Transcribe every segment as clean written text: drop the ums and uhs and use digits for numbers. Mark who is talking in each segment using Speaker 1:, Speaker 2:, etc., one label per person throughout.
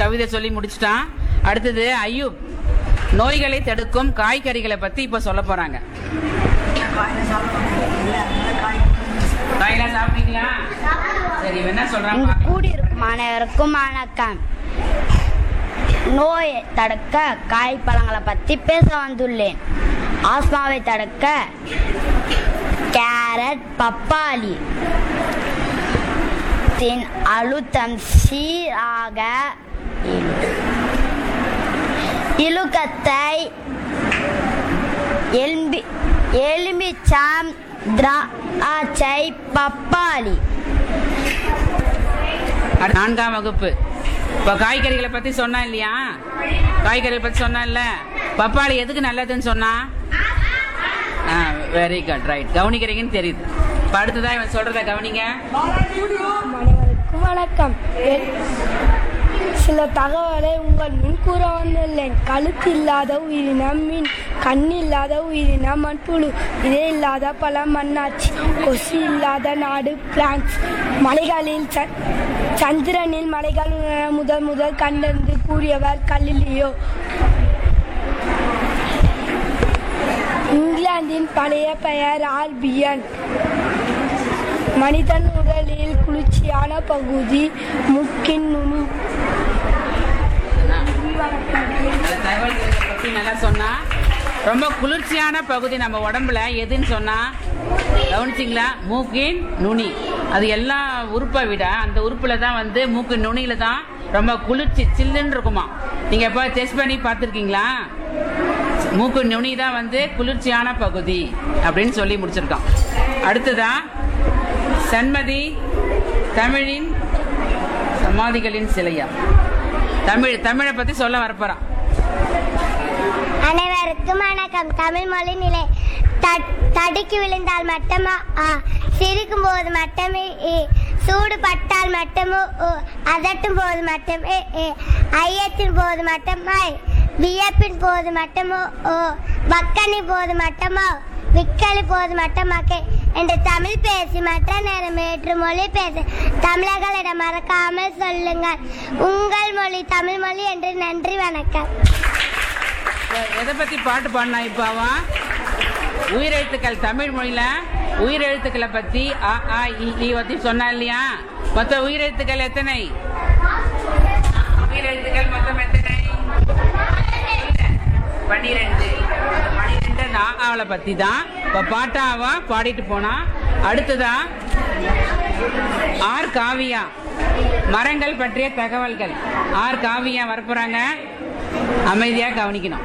Speaker 1: கவிதை சொல்லி முடிச்சிட்டான். அடுத்தது ஐயூப் நோய்களை தடுக்கும் காய்கறிகளை பத்தி இப்ப சொல்ல போறாங்க. காயெல்லாம் சாப்பிட்டீங்களா? சரி, என்ன சொல்றாங்க?
Speaker 2: கூடியிருக்கும் அனைவருக்கும் வணக்கம். நோயை தடுக்க காய்பழங்களை பற்றி பேச வந்துள்ளேன். ஆஸ்மாவை தடுக்க கேரட், பப்பாளி. அழுத்தம் சீராக இழுக்கத்தை எலுமிச்சம், திராட்சை, பப்பாளி.
Speaker 1: 4ஆம் வகுப்பு. இப்ப காய்கறிகளை பத்தி சொன்னா இல்லையா? காய்கறிகளை பத்தி சொன்னா இல்ல. பப்பாளி எதுக்கு நல்லதுன்னு சொன்னா? Very good, right. கவனிக்கிறீங்கன்னு தெரியுது. இப்ப அடுத்ததான் இவன் சொல்றத கவனிங்க.
Speaker 3: அனைவருக்கும் வணக்கம். சில தகவலை உங்கள் முன் கூற வந்துள்ளேன். கழுத்து இல்லாத உயிரினம் மீன், கண்ணு இல்லாத உயிரினம் மண்புழு, இதே இல்லாத பல மண்ணாச்சி, கொசு இல்லாத நாடு பிரான்ஸ். மலைகளில் சந்திரனில் மலைகள் முதல் கண்டறிந்து கூறியவர் கலிலியோ. இங்கிலாந்தின் பழைய பெயர் ஆல்பியன். மனிதன் உடலில் குளிர்ச்சியான பகுதி மூக்கின் நுனி.
Speaker 1: நல்லா சொன்னா. ரொம்ப குளிர்ச்சியான பகுதி நம்ம உடம்புல எதுன்னு சொன்னா கவனிச்சிங்களா? மூக்கின் நுனி. அது எல்லா உறுப்பை விட அந்த உறுப்புல தான் வந்து மூக்கின் நுனியில தான் ரொம்ப குளிர்ச்சி சில்லுன்னு இருக்குமா. நீங்க எப்ப டெஸ்ட் பண்ணி பார்த்துருக்கீங்களா? மூக்கு நுனி தான் வந்து குளிர்ச்சியான பகுதி அப்படின்னு சொல்லி முடிச்சிருக்கான். அடுத்ததான் சண்மதி தமிழின் சமாதிகளின் சிலையா. தமிழை பத்தி சொல்ல வரப்போறான்.
Speaker 4: அனைவருக்கும் வணக்கம். தமிழ் மொழி நிலை. தடுக்கி விழுந்தால் மட்டுமா, சிரிக்கும் போது மட்டுமே, சூடு பட்டால் மட்டுமோ, அதட்டும் போது மட்டுமே, ஐயத்தின் போது மட்டுமே, வியப்பின் போது மட்டுமோ, பக்கனி போது மட்டுமோ, விக்கலி போது மட்டுமாக்கே என்று தமிழ் பேசி மற்ற நேரம் வேற்று மொழி பேச தமிழர்களிடம் மறக்காமல் சொல்லுங்கள். உங்கள் மொழி தமிழ் மொழி என்று. நன்றி, வணக்கம்.
Speaker 1: எதை பத்தி பாட்டு பாடினா இப்ப அவன்? உயிரெழுத்துக்கள். தமிழ் மொழியில உயிரெழுத்துக்களை பத்தி அ ஆ இ பத்தி சொன்னா இல்லையா? மொத்த உயிரெழுத்துக்கள் எத்தனை? உயிரெழுத்துக்கள் மொத்தம் எத்தனை? 12. 12 நாகாவளை பத்தி தான் இப்ப பாட்டாவா பாடிட்டு போனா. அடுத்ததான் ஆர் காவியா மரங்கள் பற்றிய தகவல்கள். ஆர் காவியா வரப்போறாங்க. அமைதியா கவனிக்கணும்.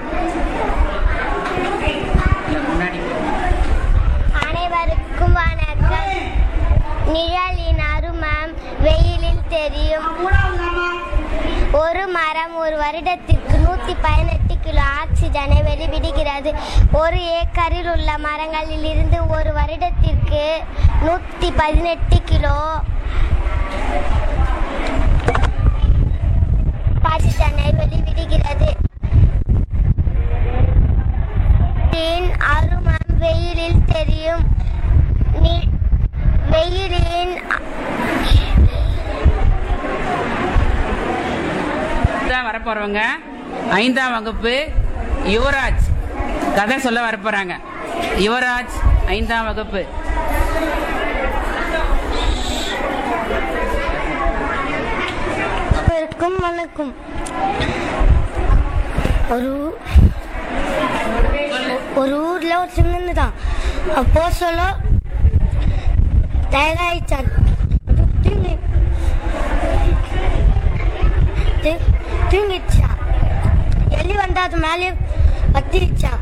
Speaker 4: அனைவருக்கும் வணக்கம். நிழலின் அருமம் வெயிலில் தெரியும். ஒரு மரம் ஒரு வருடத்திற்கு 118 கிலோ ஆக்சிஜனை வெளிவிடுகிறது. ஒரு ஏக்கரில் உள்ள மரங்களில் இருந்து ஒரு வருடத்திற்கு 118 கிலோ ஆக்சிஜனை வெளிவிடுகிறது. அருமம் வெயிலில் தெரியும். வெயிலின்
Speaker 1: வரப்போறவங்க 5ஆம் வகுப்பு யுவராஜ் கதை சொல்ல வரப்போறாங்க. யுவராஜ் 5ஆம் வகுப்பு.
Speaker 3: வணக்கம். ஒரு ஊர்ல ஒரு சின்ன தான் அப்போ சொல்ல தயாராயிச்சான். தூங்கிச்சான். எலி வந்து அது மேலே பத்திரிச்சான்.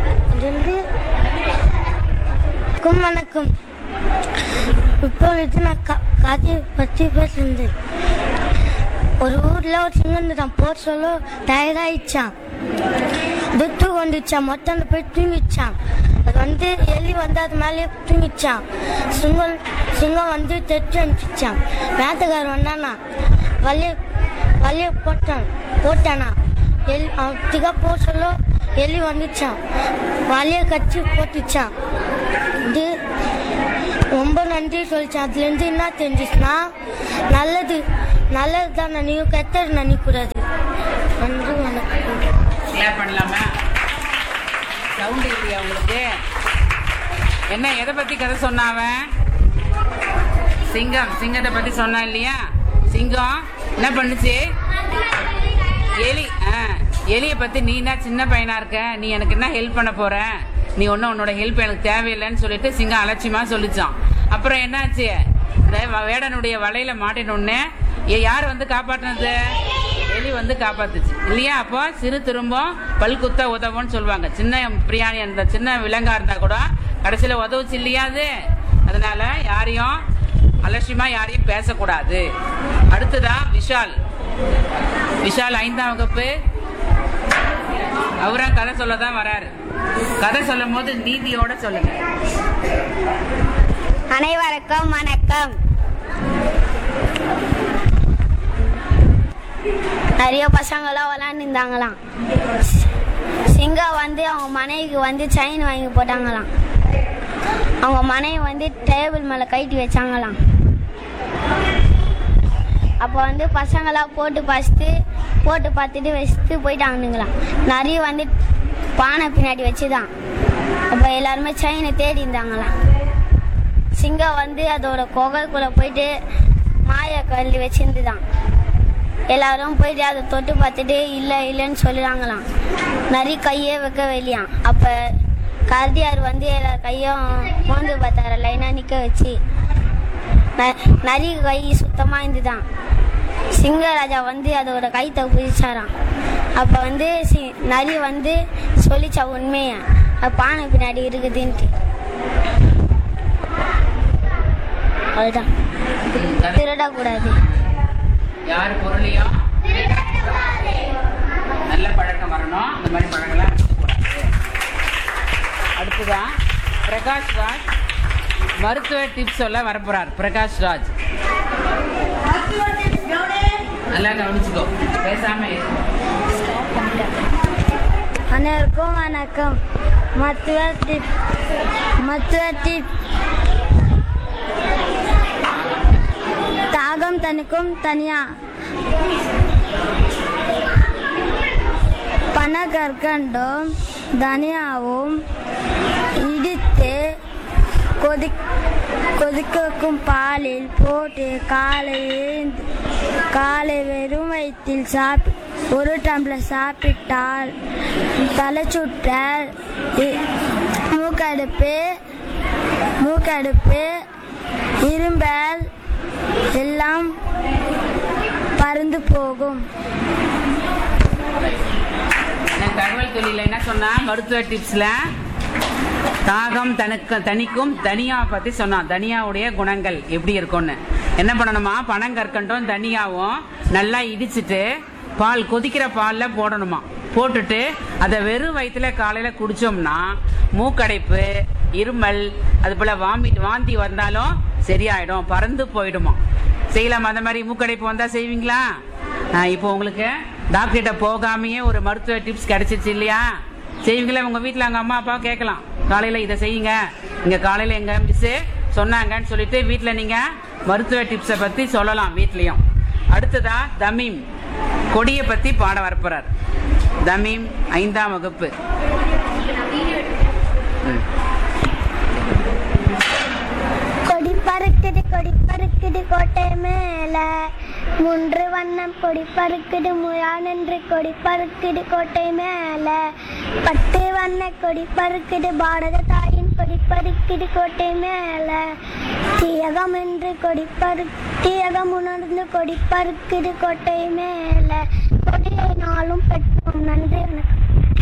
Speaker 3: வணக்கம். இப்பொழுது நான் கதையை பற்றி பேசுகிறேன். ஒரு ஊர்ல ஒரு சின்ன தான் போ சொல்ல தயாராயிச்சான். துத்து வந்துச்சான். மொத்தம் போய் தூங்கிச்சான். அது வந்து எலி வந்து அது மேலே தூங்கிச்சான். சிங்கம் வந்து தெற்று அனுப்பிச்சான். வேட்டக்காரன் வந்தானா வலிய போட்டானா. திகா போ சொல்ல எலி வந்துச்சான். வலிய கட்சி போட்டுச்சான். இது ரொம்ப நன்றி சொல்லிச்சான். அதுலேருந்து என்ன தெரிஞ்சிச்சுன்னா நல்லது தான் நினைவு, கெட்டது நினைக்கூடாது. நன்றி, வணக்கம்.
Speaker 1: கிளாப் பண்ணலாமா? சவுண்ட் இல்லையா உங்களுக்கு? என்ன எதை பத்தி கதை சொன்னாவன்? சிங்கத்தை பத்தி சொன்னா இல்லையா? சிங்கம் என்ன பண்ணுச்சு? எலியை பத்தி நீ என்ன சின்ன பையனா இருக்க, நீ எனக்கு என்ன ஹெல்ப் பண்ண போற, நீ ஒன்னும் உன்னோட ஹெல்ப் எனக்கு தேவையில்லைன்னு சொல்லிட்டு சிங்கம் அலட்சியமா சொல்லிச்சான். அப்புறம் என்னாச்சு? வேடனுடைய வலையில மாட்டினோடனே யார் வந்து காப்பாற்றினது? எலி வந்து காப்பாத்துச்சு இல்லையா? அப்போ சிறு திரும்பம் பல்குத்த உதவுன்னு சொல்லுவாங்க. சின்ன பிரியாணி அந்த சின்ன விலங்கா இருந்தா கூட கடைசியில உதவுச்சு இல்லையா அது? அதனால யாரையும் அலட்சியமா யாரையும் பேசக்கூடாது. அடுத்ததா விஷால் 5ஆம் வகுப்பு. அவரும் கதை சொல்லதான் வராரு. கதை சொல்லும் போது நீதியோட சொல்லுங்க.
Speaker 4: அனைவருக்கும் வணக்கம். நிறைய பசங்களாம் விளையாண்டுருந்தாங்களாம். சிங்கம் வந்து அவங்க மனைவிக்கு வந்து செயின் வாங்கி போட்டாங்களாம். அவங்க மனைவி வந்து டேபிள் மேலே கட்டி வச்சாங்களாம். அப்போ வந்து பசங்களாம் போட்டு பார்த்துட்டு வச்சுட்டு போயிட்டாங்கங்களாம். நிறைய வந்து பானை பின்னாடி வச்சுதான். அப்போ எல்லாருமே செயினை தேடி இருந்தாங்களாம். சிங்கம் வந்து அதோட குகைக்குள்ளே போயிட்டு மாய கல்லி வச்சிருந்துதான். எல்லாரும் போயிட்டு அதை தொட்டு பார்த்துட்டு இல்லைன்னு சொல்லுறாங்களாம். நிறைய கையே வைக்க வெளியாம். அப்போ கரடியார் வந்து எல்லார் கையும் மோந்து பார்த்தார லைனாக நிற்க வச்சு. நிறைய கை சுத்தமாக இருந்துதான். சிங்கராஜா வந்து அதோட கைத்தை குதிச்சாராம். அப்போ வந்து நிறைய வந்து சொல்லிச்சா உண்மையா பானை பின்னாடி இருக்குதுன்ட்டு. அதுதான் திருடக்கூடாது.
Speaker 1: யார் பொருளையும் நல்ல பழக்கம் வரணும். அந்த மாதிரி பழங்கள்லாம் அடுத்துதான் பிரகாஷ் ராஜ் மருத்துவ டிப்ஸ் சொல்ல வரப்போறார். பிரகாஷ் ராஜ் நல்லா கவனிச்சுக்கோ, பேசாம.
Speaker 3: அனைவருக்கும் வணக்கம். மருத்துவ டிப் தாகம் தணிக்கும் தனியா பனகற்கண்டும் தனியாவும் இடித்து கொதிக்கும் பாலில் போட்டு காலை வெறும் வயிற்றில் ஒரு டம்ளர் சாப்பிட்டால் தலைச்சுற்றல், மூக்கடுப்பு, இரும்பல் எல்லாம் பறந்து போகும்.
Speaker 1: தகவல் தொழில என்ன சொன்னா? மருத்துவ டிப்ஸ்ல தாகம் தணிக்கும் தனியா பத்தி சொன்னான். தனியாவுடைய குணங்கள் எப்படி இருக்கும்னு. என்ன பண்ணணுமா? பனங்கற்கண்டும் தனியாவும் நல்லா இடிச்சிட்டு கொதிக்கிற பால்ல போடணுமா. போட்டுட்டு அதை வெறும் வயிற்றுல காலையில குடிச்சோம்னா மூக்கடைப்பு, இருமல், அது போல வாந்தி வந்தாலும் சரியாயிடும், பறந்து போயிடுமா. செய்யலாமா? அந்த மாதிரி மூக்கடைப்பு வந்தா செய்வீங்களா? இப்போ உங்களுக்கு டாக்டர்கிட்ட போகாமையே ஒரு மருத்துவ டிப்ஸ் கிடைச்சிச்சு இல்லையா? செய்வீங்களா? உங்க வீட்டுல அங்க அம்மா அப்பா கேட்கலாம், காலையில இதை செய்யுங்க, இங்க காலையில எங்க மிஸ் சொன்னாங்கன்னு சொல்லிட்டு வீட்டுல நீங்க மருத்துவ டிப்ஸை பத்தி சொல்லலாம் வீட்லயும். அடுத்ததா தமீம் கொடிய பத்தி பாட வரப்போறார். தமீம் 5ஆம் வகுப்பு.
Speaker 4: கொடி பறக்குது கோட்டை மேல, 3 வண்ணம் கொடி பறக்குது முயானன்று கொடி பறக்குது கோட்டை மேல, 10 வண்ண கொடி பறக்குது பாரத தாயின் கொடி பறக்குது கோட்டை மேல, தியகம் என்று தியகம் உணர்ந்து கொடி பறக்குது கோட்டை மேல, கொடியை நாளும் பெற்றோம். நன்றி, வணக்கம்.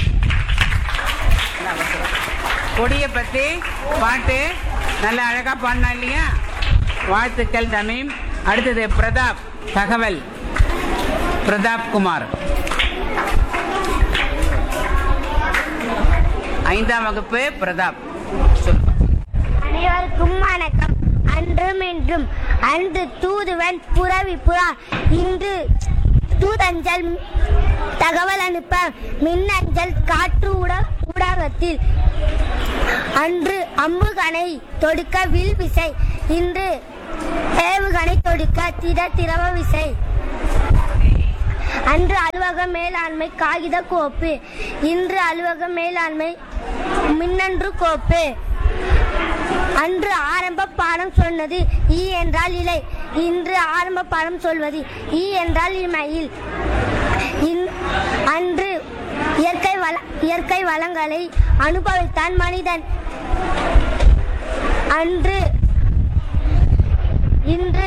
Speaker 1: கொடிய பத்தி பாட்டு நல்ல அழகா பாடினா இல்லையா? வாழ்த்துக்கள் தமீம். அடுத்தது பிரதாப். தகவல் பிரதாப் குமார் 5ஆம் வகுப்பு. பிரதாப் சொல்.
Speaker 4: அனைவருக்கும் வணக்கம். அன்றும் இன்றும் அன்று தூதுவன் புறவி புறா, இன்று தூதஞ்சல் தகவல் அனுப்ப மின்னஞ்சல் காற்று ஊடகத்தில், அன்று அம்புகணை தொடுக்க வில் விசை, இன்று ஏவுகணை தொடுக்க திரவ விசை. அன்று அலுவலக மேலாண்மை காகித கோப்பு, இன்று அலுவலக மேலாண்மை மின்னன்று கோப்பு. அன்று ஆரம்ப பாடம் சொன்னது ஈ என்றால் இலை, இன்று ஆரம்ப பாடம் சொல்வது ஈ என்றால் மயில். அன்று இயற்கை வளங்களை அனுபவித்தான் மனிதன். இன்று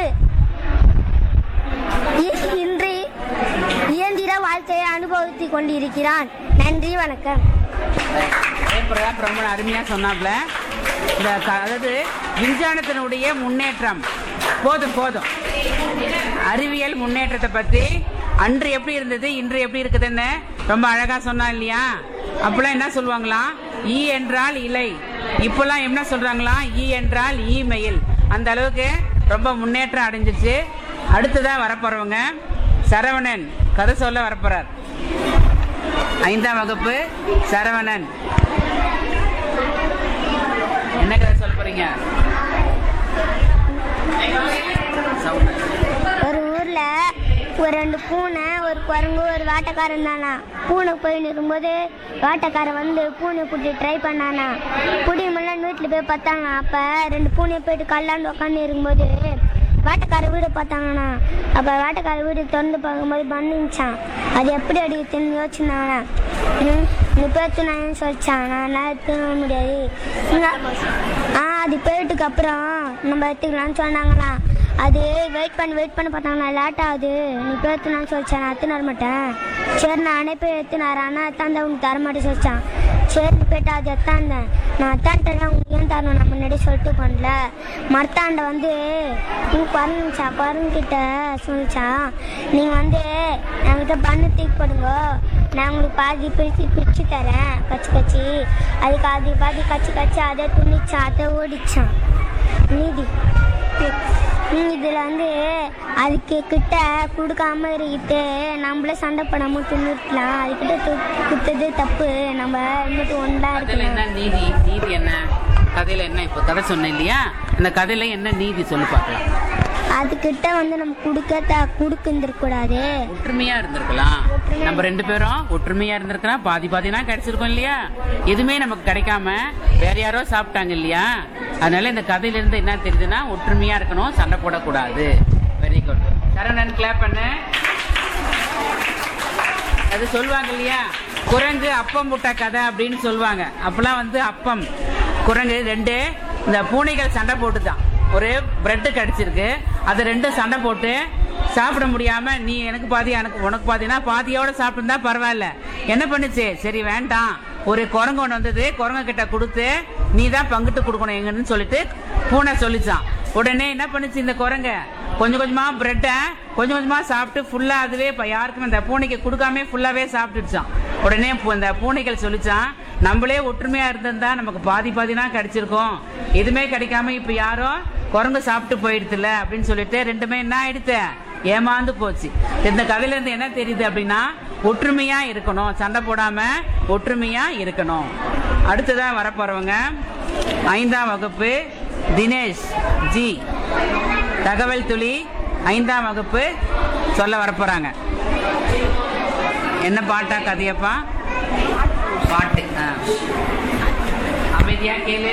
Speaker 4: இயந்திர வாழ்க்கையை அனுபவித்துக் கொண்டிருக்கிறான். நன்றி, வணக்கம்.
Speaker 1: ரொம்ப அருமையா சொன்னாப்ல. அதாவது விஞ்ஞானத்தினுடைய முன்னேற்றம் போதும் அறிவியல் முன்னேற்றத்தை பத்தி அன்று எப்படி இருந்தது இன்று எப்படி இருக்குதுன்னு ரொம்ப அழகா சொன்னா இல்லையா? அப்பெல்லாம் என்ன சொல்லுவாங்களாம், ஈ என்றால் இலை. இப்பெல்லாம் என்ன சொல்றாங்களா, ஈ என்றால் ஈமெயில். அந்த அளவுக்கு ரொம்ப முன்னேற்றம் அடைஞ்சிச்சு. அடுத்ததான் வரப்போறவங்க சரவணன் கதை சொல்ல வரப்போறார். 5ஆம் வகுப்பு சரவணன். என்ன கதை சொல்ல போறீங்க?
Speaker 4: ஒரு ஊர்ல ஒரு 2 பூனை, ஒரு குரங்கு, ஒரு வேட்டைக்காரன் தானா. பூனை போய் நிற்கும்போது வேட்டைக்காரன் வந்து பூனை பிடிச்சி ட்ரை பண்ணானா. பிடி முன்னாடி வீட்டில் போய் பார்த்தாங்க. அப்போ 2 பூனையை போயிட்டு கல்லாண்டு உட்காந்து இருக்கும்போது வேட்டைக்கார வீடு பார்த்தாங்கண்ணா. அப்போ வேட்டைக்கார வீடு திறந்து பார்க்கும்போது பண்ணிச்சான். அது எப்படி அடிக்குதுன்னு யோசிச்சுனாங்கண்ணா. நீ பேத்துனான்னு சொல்லிச்சான். நான் எடுத்துக்க முடியாது. அது போயிட்டுக்கு அப்புறம் நம்ம எடுத்துக்கலான்னு சொன்னாங்கண்ணா. அது வெயிட் பண்ணி பார்த்தாங்கண்ணா. லேட் ஆகுது, நீ பேத்துனான்னு சொல்லிச்சான். நான் எடுத்துன்னு வர மாட்டேன். சரி, நானே போய் எடுத்துனாரு. ஆனால் எத்தாந்த உனக்கு தரமாட்டேன்னு சொல்லிச்சான். சரி போயிட்டு அது எத்தாந்தேன். நான் எத்தான்ட்டேன், உங்களுக்கு ஏன் தரணும், நான் முன்னாடி சொல்லிட்டு பண்ணல. மரத்தாண்ட வந்து குரங்கிட்ட சொல்லிச்சான், நீங்கள் வந்து என்கிட்ட பண்ணு தூக்கி போடுங்க, நான் உங்களுக்கு பாதி பிரிச்சு தரேன் கச்சி. அதுக்கு அது பாதி கச்சி அதை துணிச்சான், அதை ஓடிச்சான். நீதி இதில் வந்து அதுக்கு கிட்ட கொடுக்காம இருக்கிட்டு நம்மளே சண்டை போடாமல் துணிக்கலாம். அதுக்கிட்ட குத்தது தப்பு. நம்ம இருந்துட்டு ஒன்றா இருக்கு.
Speaker 1: என்ன நீதி என்ன கதையில என்ன? இப்போ கதை சொன்னேன் இல்லையா, அந்த கதையில என்ன நீதி சொல்லி பார்க்கலாம்.
Speaker 4: அதுக்கிட்ட வந்து நம்ம கொடுக்கிருக்கூடாது,
Speaker 1: ஒற்றுமையா இருந்திருக்கலாம். நம்ம 2 பேரும் ஒற்றுமையா இருந்திருக்கலாம். பாதினா கிடைச்சிருக்கோம் இல்லையா? எதுவுமே நமக்கு கிடைக்காம வேற யாரோ சாப்பிட்டாங்க இல்லையா? அதனால இந்த கதையில இருந்து என்ன தெரியுதுன்னா, ஒற்றுமையா இருக்கணும், சண்டை போடக்கூடாது. Very good. சரவணன் கிளாப் பண்ணு. அது சொல்லுவாங்க இல்லையா, குரங்கு அப்பம் முட்டை கதை அப்படின்னு சொல்லுவாங்க. அப்பெல்லாம் வந்து அப்பம் குரங்கு 2 இந்த பூனைகள் சண்டை போட்டுதான். ஒரு பிரெட்டு கடிச்சிருக்கு, அது 2 சண்டை போட்டு சாப்பிட முடியாம, நீ எனக்கு பாதி உனக்கு பாதினா பாதியோட சாப்பிட்டுருந்தா பரவாயில்ல. என்ன பண்ணுச்சு, சரி வேண்டாம், ஒரு குரங்கு ஒன்று வந்தது, குரங்கு கிட்ட கொடுத்து நீ தான் பங்கிட்டு கொடுக்கணும் எங்கன்னு சொல்லிட்டு பூனை சொல்லிச்சான். உடனே என்ன பண்ணுச்சு, இந்த குரங்க கொஞ்சம் கொஞ்சமா பிரெட்டை கொஞ்சமா சாப்பிட்டு ஃபுல்லா அதுவே யாருக்கும் இந்த பூனைக்கு கொடுக்காம ஃபுல்லாவே சாப்பிட்டுச்சான். உடனே இந்த பூனைகள் சொல்லிச்சான், நம்மளே ஒற்றுமையா இருந்திருந்தா நமக்கு பாதினா கிடைச்சிருக்கோம், எதுவுமே கிடைக்காம இப்ப யாரோ குரங்கு சாப்பிட்டு போயிடுதுல அப்படின்னு சொல்லிட்டு 2மே என்ன ஆயிடுத்து, ஏமாந்து போச்சு. இந்த கதையில இருந்து என்ன தெரியுது அப்படின்னா, ஒற்றுமையா இருக்கணும், சண்டை போடாம ஒற்றுமையா இருக்கணும். அடுத்ததான் வரப்போறவங்க 5ஆம் வகுப்பு தினேஷ் ஜி. தகவல் துளி 5ஆம் வகுப்பு சொல்ல வரப்போறாங்க. என்ன பாட்டா கதையப்பா? பாட்டு. அமைதியா கேளு.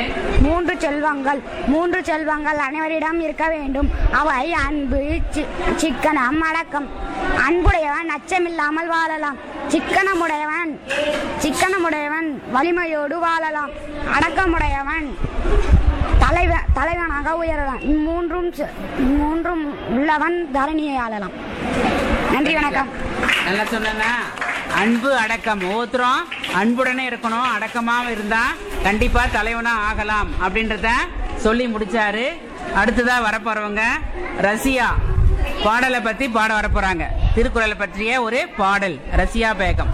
Speaker 2: 3 செல்வங்கள் அனைவரிடம் இருக்க வேண்டும். அவை அன்பு, சிக்கனம், அடக்கம். அன்புடையவன் அச்சமில்லாமல் வாழலாம். சிக்கனமுடையவன் வலிமையோடு வாழலாம். அடக்கமுடையவன் தலைவனாக உயரலாம். மூன்றும் உள்ளவன் தரணியை ஆளலாம். நன்றி, வணக்கம்.
Speaker 1: நல்லா சொன்னா. அன்பு, அடக்கம். ஒவ்வொருத்தரும் அன்புடனே இருக்கணும், அடக்கமாக இருந்தா கண்டிப்பா தலைவனா ஆகலாம் அப்படின்றத சொல்லி முடிச்சாரு. அடுத்ததா வரப்போறவங்க ரசியா. பாடலை பத்தி பாட வரப்போறாங்க. திருக்குறளை பற்றிய ஒரு பாடல். ரசியா பேகம்.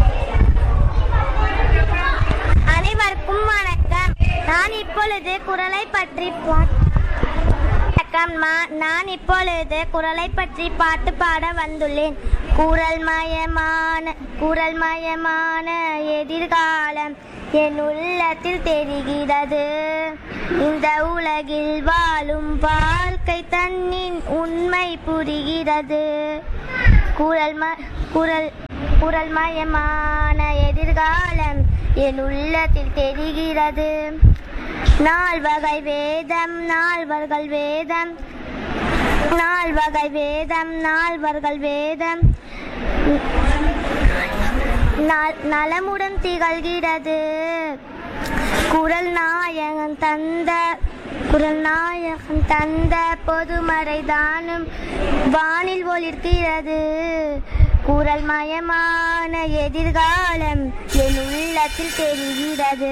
Speaker 4: அனைவருக்கும் வணக்கம். நான் இப்பொழுது குறளை பற்றி பாட்டு பாட வந்துள்ளேன். குறள் மயமான எதிர்காலம் என் உள்ளத்தில் தெரிகிறது. இந்த உலகில் வாழும் வாழ்க்கை தன்னின் உண்மை புரிகிறது. குரல்மயமான எதிர்காலம் என் உள்ளத்தில் தெரிகிறது. நால்வகை வேதம் நால்வர்கள் வேதம் நலமுடன் திகழ்கிறது. குரல் நாயகன் தந்த பொதுமறை தானும் வானில் ஒளிர்கிறது. குரல் மயமான எதிர்காலம் என் உள்ளத்தில் தெரிகிறது.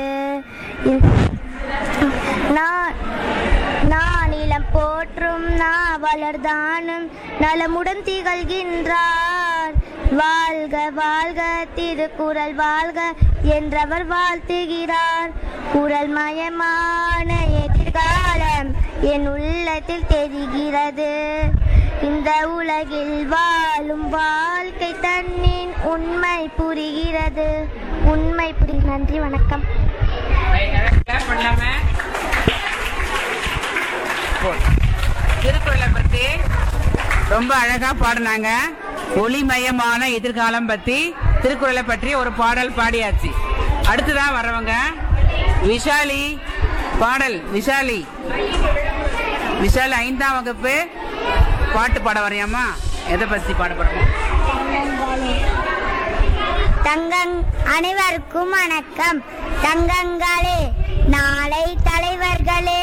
Speaker 4: நானிலம் போற்றும் நாவலர்தானும் நலமுடன் திகழ்கின்றார். வாழ்க வாழ்க திருக்குறள் வாழ்க என்றவர் வாழ்த்துகிறார். குரல் மயமான எதிர்காலம் என் உள்ளத்தில் தெரிகிறது. இந்த உலகில் வாழும் வாழ்க்கை தன்னின் உண்மை புரிகிறது. நன்றி, வணக்கம்.
Speaker 1: திருக்குறளை பத்தி ரொம்ப அழகா பாடினாங்க. ஒளிமயமான எதிர்காலம் பத்தி திருக்குறளை பற்றி ஒரு பாடல் பாடியாச்சு. அடுத்துதான் வரவங்க விஷாலி. பாடல் விஷாலி 5ஆம் வகுப்பு பாட்டு பாட வரையாமா? எதை பத்தி பாட போறோம்?
Speaker 4: அனைவருக்கும் வணக்கம். தங்கங்களே, நாளை தலைவர்களே,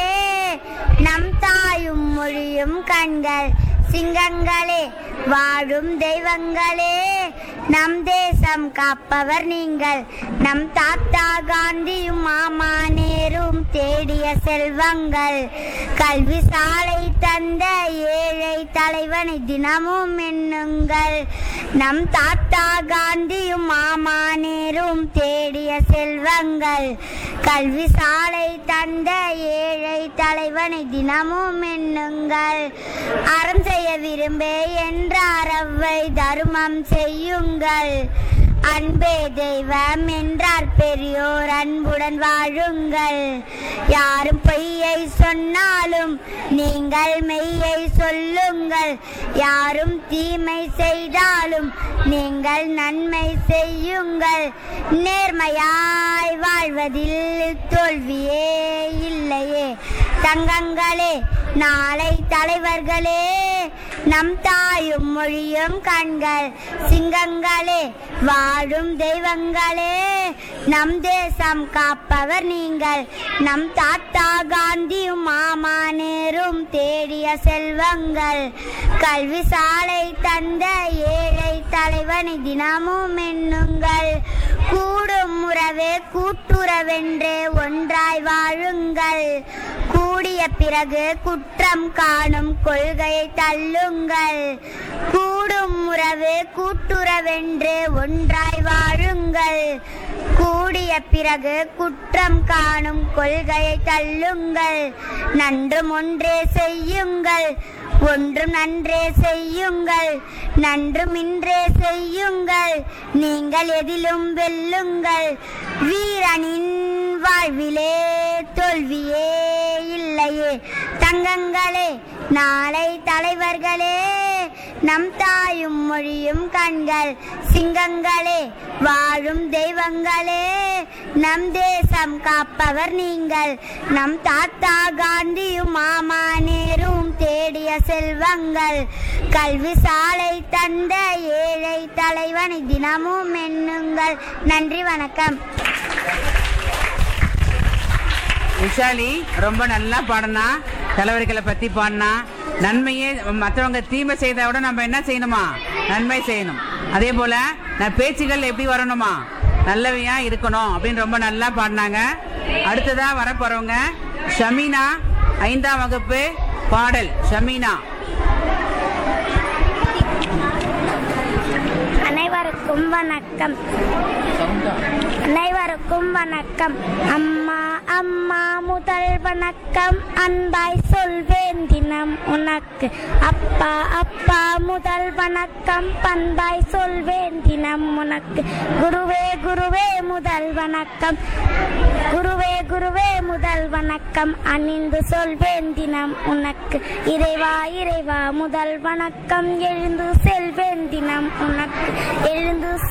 Speaker 4: நம் தாயும் மொழியும் கண்கள் சிங்கங்களே, வாழும் தெய்வங்களே, நம் தேசம் காப்பவர் நீங்கள். நம் தாத்தா காந்தியும் மாமா நேரும் தேடிய செல்வங்கள். கல்வி சாலை தந்த ஏழை தலைவனை தினமும் எண்ணுங்கள். நம் தாத்தா காந்தியும் மாமா நேரும் தேடிய செல்வங்கள். கல்வி சாலை தந்த ஏழை தலைவனை தினமும் எண்ணுங்கள். அறம் செய்ய விரும்பே என்றார் அவ்வை தருமம் செய்யுங்கள். அன்பே தெய்வம் என்றார் பெரியோர் அன்புடன் வாழுங்கள். யாரும் பொய்யை சொன்னாலும் நீங்கள் மெய்யை சொல்லுங்கள். யாரும் தீமை செய்தாலும் நீங்கள் நன்மை செய்யுங்கள். நேர்மையாய் வாழ்வதில் தோல்வியே இல்லையே. தங்கங்களே, நாளை தலைவர்களே, நம் தாயும் மொழியும் கண்கள் சிங்கங்களே, வாழும் தெய்வங்களே, நம் தேசம் காப்பவர் நீங்கள். நம் தாத்தா காந்தியும் மாமா நேரும் தேடிய செல்வங்கள். கல்வி சாலை தந்த ஏழை தலைவனை தினமும் எண்ணுங்கள். கூடும் உறவே கூட்டுறவென்றே ஒன்றாய் வாழுங்கள். கூடிய பிறகு குற்றம் காணும் கொள்கையை தள்ளுங்கள். கூடும் உறவு கூட்டுறவென்று ஒன்றாய் வாழுங்கள். கூடிய பிறகு குற்றம் காணும் கொள்கையை தள்ளுங்கள். நன்றும் ஒன்றே செய்யுங்கள், ஒன்றும் நன்றே செய்யுங்கள். நன்றும் இன்றே செய்யுங்கள், நீங்கள் எதிலும் வெல்லுங்கள். வீரனின் வாழ்விலே தோல்வியே இல்லையே. தங்கங்களே, நாளை தலைவர்களே, நம் தாயும் மொழியும் கண்கள் சிங்கங்களே, வாழும் தெய்வங்களே, நம் தேசம் காப்பவர் நீங்கள். நம் தாத்தா காந்தியும் மாமா நேரும் தேடிய செல்வங்கள். கல்வி சாலை தந்த ஏழை தலைவனை தினமும் எண்ணுங்கள். நன்றி, வணக்கம்.
Speaker 1: விஷாலி ரொம்ப நல்லா பாடினா. தலைவர்களை பத்தி பாடினா. நன்மையே, மற்றவங்க தீமை செய்த விட நம்ம என்ன செய்யணுமா? நன்மை செய்யணும். அதே போல பேச்சுகள் எப்படி வரணுமா? நல்லவையா இருக்கணும் அப்படின்னு ரொம்ப நல்லா பாடினாங்க. அடுத்ததா வர போறவங்க ஷமீனா 5ஆம் வகுப்பு பாடல். ஷமீனா.
Speaker 4: அனைவருக்கும் வணக்கம். அனைவருக்கும் வணக்கம். அம்மா அம்மா முதல் வணக்கம், அன்பாய் சொல்வேன் தினம் உனக்கு. அப்பா அப்பா முதல் வணக்கம், பண்பாய் சொல்வேன் தினம் உனக்கு. உனக்கு. குருவே குருவே முதல் வணக்கம், குருவே குருவே முதல் வணக்கம், அணிந்து சொல்வேன் தினம் உனக்கு. இறைவா இறைவா முதல் வணக்கம், எழுந்து செல்வேன் தினம் உனக்கு. எழுந்து